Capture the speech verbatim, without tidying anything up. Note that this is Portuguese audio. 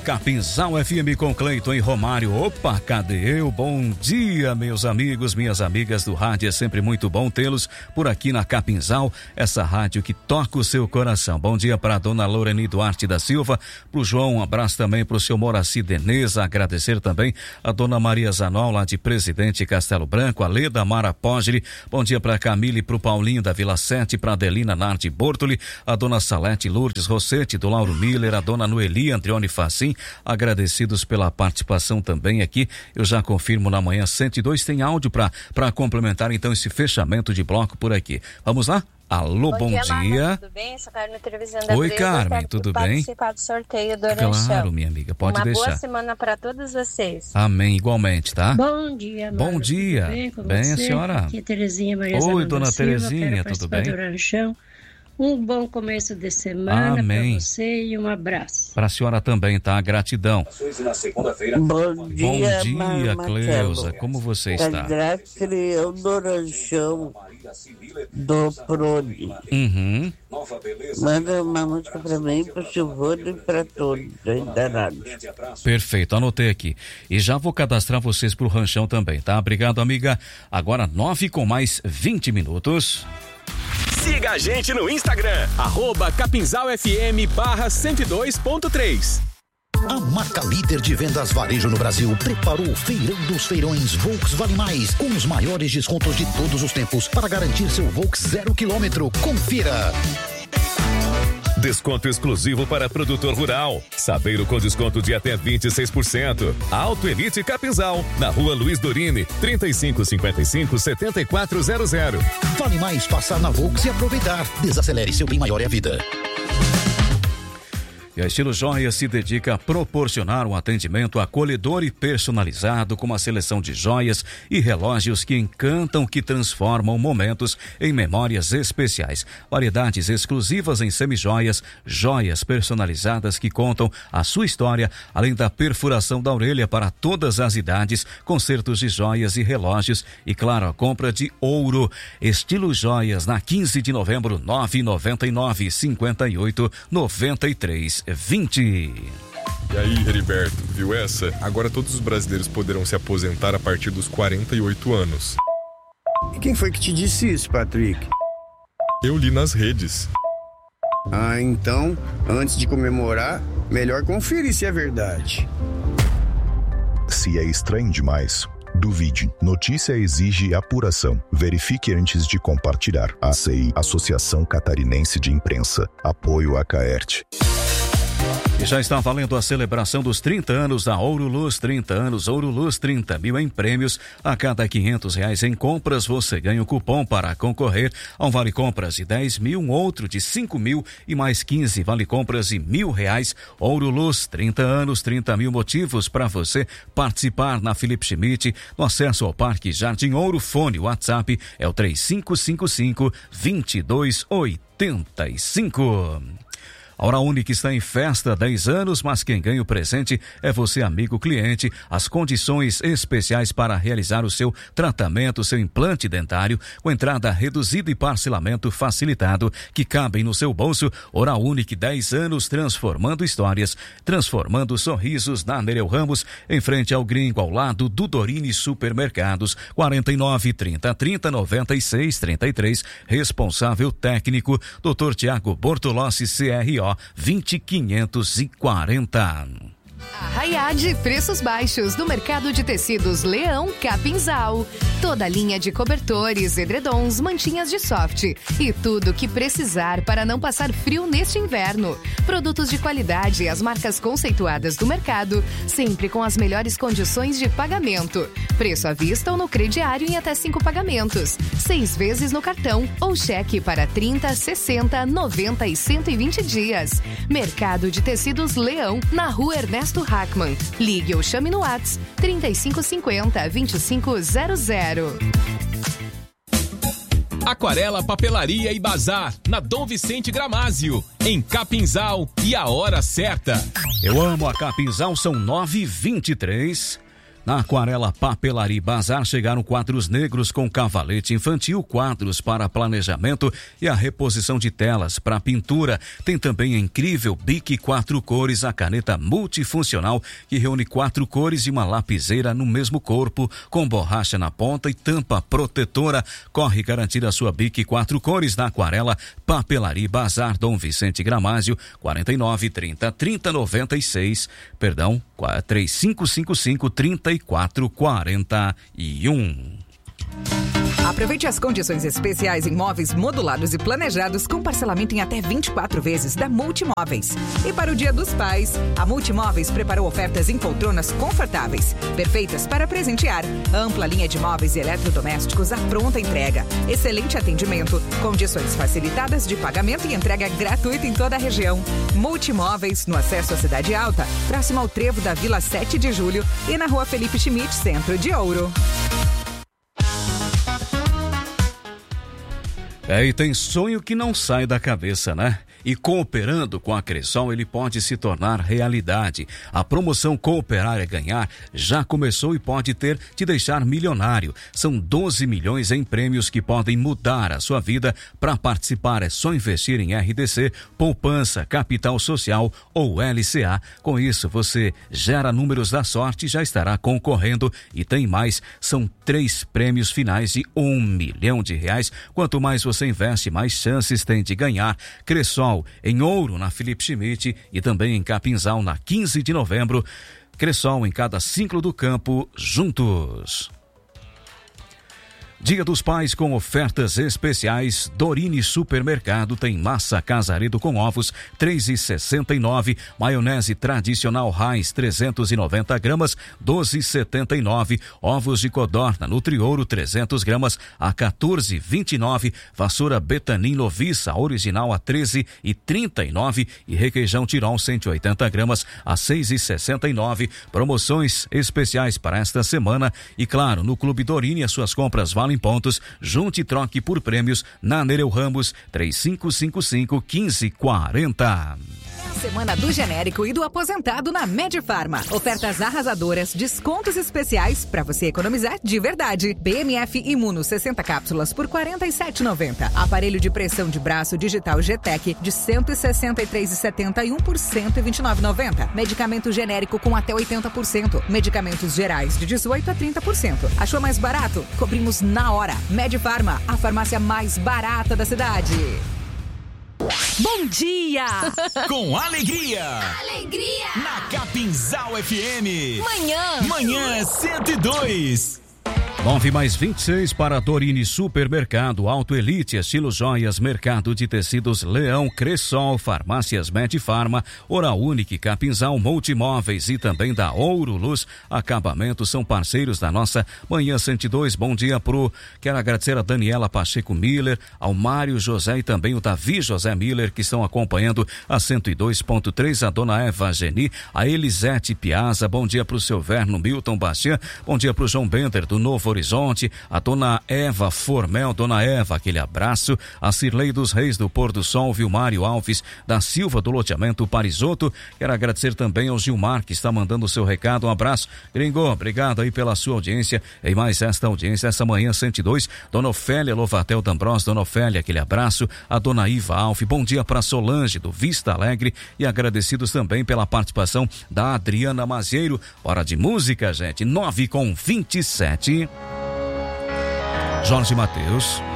Capinzal F M com Cleiton e Romário. Opa, cadê eu? Bom dia, meus amigos, minhas amigas do rádio. É sempre muito bom tê-los por aqui na Capinzal, essa rádio que toca o seu coração. Bom dia para a dona Loreni Duarte da Silva, pro João, um abraço também pro seu Moraci Deneza, agradecer também a dona Maria Zanol, lá de Presidente Castelo Branco, a Leda Mara Pogli. Bom dia para Camille e pro Paulinho da Vila Sete, pra Adelina Nardi Bortoli, a dona Salete Lourdes Rossetti, do Lauro Miller, a dona Noeli Andrione Facim, agradecidos pela participação também aqui. Eu já confirmo, na manhã cento e dois tem áudio para para complementar então esse fechamento de bloco por aqui. Vamos lá? Alô, bom, bom dia. dia. Tudo bem? Sou Carmen Televisão da Oi, Carmen, tudo bem? Participar do sorteio do Oranchão. Claro, minha amiga, pode Uma deixar. Uma boa semana para todos vocês. Amém, igualmente, tá? Bom dia, Mara. Bom dia. Tudo bem, com bem você? a senhora? Aqui é Terezinha Maria Oi, Zanol dona da Silva, Terezinha, quero tudo bem? Do Oranchão. Um bom começo de semana para você e um abraço. Para a senhora também, tá? Gratidão. Bom dia, Bom dia, Cleusa. Como você está? André Crião do Oranchão do Prode. Uhum. Manda uma música para mim, para o Silvano e para todos aí da rádio. Perfeito, anotei aqui. E já vou cadastrar vocês pro Ranchão também, tá? Obrigado, amiga. Agora nove com mais vinte minutos. Siga a gente no Instagram, arroba Capinzal F M barra cento e dois ponto três. A marca líder de vendas varejo no Brasil preparou o Feirão dos Feirões Volks Vale Mais, com os maiores descontos de todos os tempos para garantir seu Volks zero quilômetro. Confira! Desconto exclusivo para produtor rural. Saveiro com desconto de até vinte e seis por cento. Auto Elite Capinzal, na rua Luiz Dorini, trinta e cinco cinquenta e cinco, setenta e quatro zero zero. Vale mais passar na Volks e aproveitar. Desacelere, seu bem maior é a vida. E a Estilo Joias se dedica a proporcionar um atendimento acolhedor e personalizado com uma seleção de joias e relógios que encantam, que transformam momentos em memórias especiais. Variedades exclusivas em semijoias, joias personalizadas que contam a sua história, além da perfuração da orelha para todas as idades, concertos de joias e relógios e, claro, a compra de ouro. Estilo Joias, na quinze de novembro, nove noventa e nove, cinquenta e oito, noventa e três. vinte. E aí, Heriberto, viu essa? Agora todos os brasileiros poderão se aposentar a partir dos quarenta e oito anos. E quem foi que te disse isso, Patrick? Eu li nas redes. Ah, então, antes de comemorar, melhor conferir se é verdade. Se é estranho demais, duvide. Notícia exige apuração. Verifique antes de compartilhar. A C I, Associação Catarinense de Imprensa. Apoio a Caert. E já está valendo a celebração dos trinta anos da Ouro Luz. trinta anos, Ouro Luz, trinta mil em prêmios. A cada quinhentos reais em compras, você ganha um cupom para concorrer a um vale compras de dez mil, um outro de cinco mil e mais quinze vale compras de mil reais. Ouro Luz, trinta anos, trinta mil motivos para você participar na Felipe Schmidt, no acesso ao Parque Jardim Ouro. Fone, WhatsApp é o três cinco cinco cinco, dois dois oito cinco. A Hora Única está em festa, dez anos, mas quem ganha o presente é você, amigo cliente. As condições especiais para realizar o seu tratamento, seu implante dentário, com entrada reduzida e parcelamento facilitado, que cabem no seu bolso. Hora Única, dez anos, transformando histórias, transformando sorrisos, na Nereu Ramos, em frente ao Gringo, ao lado do Dorini Supermercados. quarenta e nove, trinta, trinta, noventa e seis, trinta e três. Responsável técnico, doutor Tiago Bortolossi, C R O vinte mil quinhentos e quarenta. Arraiá de preços baixos no mercado de tecidos Leão Capinzal. Toda linha de cobertores, edredons, mantinhas de soft e tudo o que precisar para não passar frio neste inverno. Produtos de qualidade e as marcas conceituadas do mercado, sempre com as melhores condições de pagamento. Preço à vista ou no crediário em até cinco pagamentos. Seis vezes no cartão ou cheque para trinta, sessenta, noventa e cento e vinte dias. Mercado de tecidos Leão, na rua Ernesto Hackman. Ligue ou chame no WhatsApp trinta e cinco cinquenta, vinte e cinco zero zero. Aquarela, Papelaria e Bazar, na Dom Vicente Gramásio, em Capinzal, e a hora certa. Eu amo a Capinzal, são nove e vinte e três. Na Aquarela Papelaria Bazar chegaram quadros negros com cavalete infantil, quadros para planejamento e a reposição de telas para pintura. Tem também a incrível Bic quatro cores, a caneta multifuncional que reúne quatro cores e uma lapiseira no mesmo corpo, com borracha na ponta e tampa protetora. Corre garantir a sua Bic quatro cores na Aquarela Papelaria Bazar, Dom Vicente Gramásio, quarenta e nove, trinta, trinta, noventa e seis, perdão, três cinco cinco cinco, trinta e quatro, quarenta e um. Aproveite as condições especiais em móveis modulados e planejados com parcelamento em até vinte e quatro vezes da Multimóveis. E para o Dia dos Pais, a Multimóveis preparou ofertas em poltronas confortáveis, perfeitas para presentear. Ampla linha de móveis e eletrodomésticos à pronta entrega. Excelente atendimento, condições facilitadas de pagamento e entrega gratuita em toda a região. Multimóveis, no acesso à Cidade Alta, próximo ao trevo da Vila sete de Julho e na Rua Felipe Schmidt, Centro de Ouro. É, e tem sonho que não sai da cabeça, né? E cooperando com a Cressol, ele pode se tornar realidade. A promoção Cooperar é Ganhar já começou e pode ter te deixar milionário. São doze milhões em prêmios que podem mudar a sua vida. Para participar é só investir em R D C, Poupança, Capital Social ou L C A. Com isso, você gera números da sorte e já estará concorrendo. E tem mais, são três prêmios finais de um milhão de reais. Quanto mais você investe, mais chances tem de ganhar. Cressol em Ouro, na Felipe Schmidt, e também em Capinzal, na quinze de novembro. Cressol em cada ciclo do campo, juntos. Dia dos Pais com ofertas especiais. Dorine Supermercado tem massa Casaredo com ovos três reais e sessenta e nove centavos, maionese tradicional Heinz trezentos e noventa gramas doze reais e setenta e nove centavos, ovos de codorna Nutriouro trezentos gramas a quatorze reais e vinte e nove centavos, vassoura Betanin Noviça original a treze reais e trinta e nove centavos e requeijão Tirol cento e oitenta gramas a seis reais e sessenta e nove centavos. Promoções especiais para esta semana e claro, no Clube Dorine as suas compras valem pontos. Junte e troque por prêmios na Nereu Ramos três cinco cinco cinco, quinze quarenta. Semana do genérico e do aposentado na Medifarma. Ofertas arrasadoras, descontos especiais para você economizar de verdade. B M F Imuno sessenta cápsulas por quarenta e sete reais e noventa centavos. Aparelho de pressão de braço digital G-Tec de cento e sessenta e três reais e setenta e um centavos por cento e vinte e nove reais e noventa centavos. Medicamento genérico com até oitenta por cento. Medicamentos gerais de dezoito por cento a trinta por cento. Achou mais barato? Cobrimos na hora. Medifarma, a farmácia mais barata da cidade. Bom dia! Com alegria! Alegria! Na Capinzal F M. Manhã! Manhã cento e dois. nove mais vinte e seis para Dorine Supermercado, Auto Elite, Estilo Joias, Mercado de Tecidos Leão, Cressol, Farmácias Medifarma, Oral Unique, Capinzal, Multimóveis e também da Ouro Luz Acabamentos são parceiros da nossa Manhã cento e dois. Bom dia pro, quero agradecer a Daniela Pacheco Miller, ao Mário José e também o Davi José Miller que estão acompanhando a cento e dois ponto três, a dona Eva Geni, a Elisete Piazza, bom dia pro seu Verno Milton Bastian, bom dia pro João Bender do Novo Horizonte, a dona Eva Formel, dona Eva, aquele abraço, a Cirlei dos Reis do Pôr do Sol, Vilmário Alves da Silva do loteamento Parisoto, quero agradecer também ao Gilmar que está mandando o seu recado, um abraço, gringo, obrigado aí pela sua audiência, e mais esta audiência, essa manhã cento e dois, dona Ofélia Lovatel D'Ambros, dona Ofélia, aquele abraço, a dona Iva Alves, bom dia para Solange do Vista Alegre e agradecidos também pela participação da Adriana Mazieiro, hora de música, gente, nove com vinte e sete. Jorge Mateus.